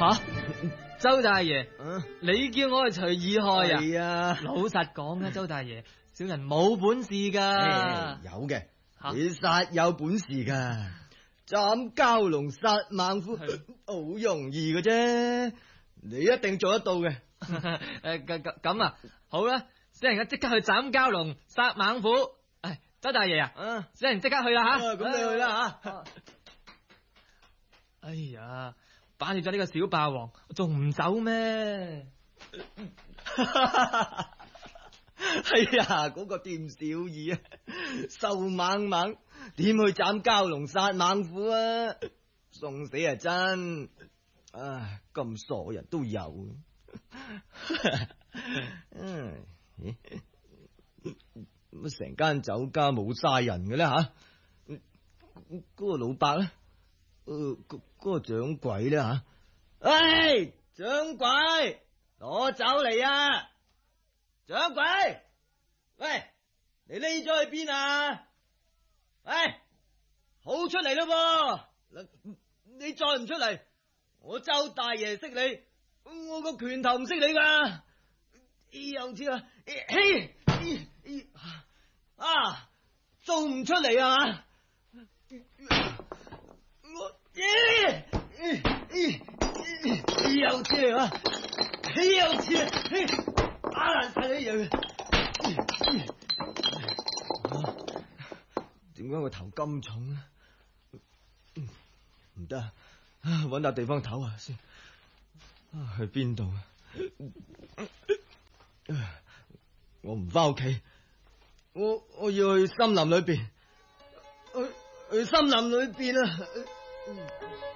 周大爺，你叫我去除二害啊？ 係啊， 老實講啊，周大爺，小人冇本事噶。 有嘅，你實有本事噶。斬蛟龍殺猛虎好容易嘅啫，你一定做得到嘅。 咁啊，好啦，小人即刻去斬蛟龍殺猛虎。周大爺啊，小人即刻去啦吓。 咁你去啦吓。 哎呀，把住咗呢個小霸王，仲唔走咩？ 哎呀，嗰個店小二啊，瘦猛猛，點去斬蛟龍殺猛虎啊？送死啊真！唉，咁傻人都有。乜成間酒家冇晒人嘅咧吓？嗰個老伯咧？嗰個掌櫃咧吓？唉，掌櫃，攞酒嚟啊！掌櫃，喂，你匿咗去邊啊？喂，好出嚟咯噃！你再唔出嚟，我周大爺識你，我個拳頭唔識你噶。又似啦，仲唔出嚟啊？我又似啊，又似打爛晒你樣。點解個頭咁重咧？唔得，搵笪地方唞下先。去邊度啊？我唔翻屋企，我要去森林裏邊，去森林裏邊啊！